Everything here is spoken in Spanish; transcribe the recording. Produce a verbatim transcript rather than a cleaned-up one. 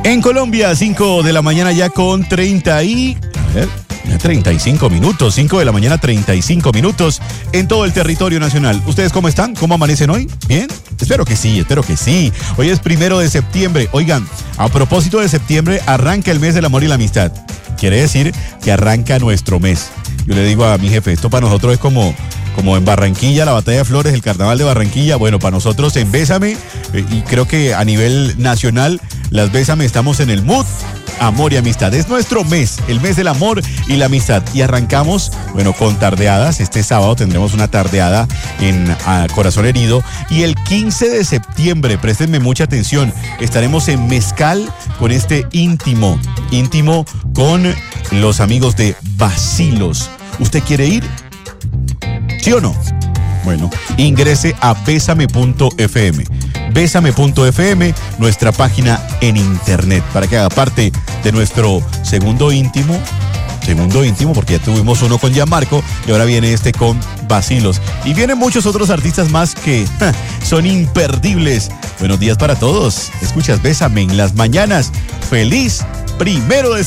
En Colombia, cinco de la mañana ya con treinta y... A ver, ya treinta y cinco minutos, cinco de la mañana, treinta y cinco minutos en todo el territorio nacional. ¿Ustedes cómo están? ¿Cómo amanecen hoy? ¿Bien? Espero que sí, espero que sí. Hoy es primero de septiembre. Oigan, a propósito de septiembre, arranca el mes del amor y la amistad. Quiere decir que arranca nuestro mes. Yo le digo a mi jefe, esto para nosotros es como... Como en Barranquilla, la batalla de flores, el carnaval de Barranquilla. Bueno, para nosotros en Bésame, eh, y creo que a nivel nacional, las Bésame estamos en el mood amor y amistad. Es nuestro mes, el mes del amor y la amistad. Y arrancamos, bueno, con tardeadas. Este sábado tendremos una tardeada en a Corazón Herido. Y el quince de septiembre, préstenme mucha atención, estaremos en Mezcal con este íntimo, íntimo con los amigos de Bacilos. ¿Usted quiere ir? ¿Sí o no? Bueno, ingrese a bésame punto efe eme. bésame punto efe eme, nuestra página en internet, para que haga parte de nuestro segundo íntimo. Segundo íntimo, porque ya tuvimos uno con Gianmarco y ahora viene este con Bacilos. Y vienen muchos otros artistas más que ja, son imperdibles. Buenos días para todos. Escuchas Bésame en las mañanas. Feliz primero de septiembre.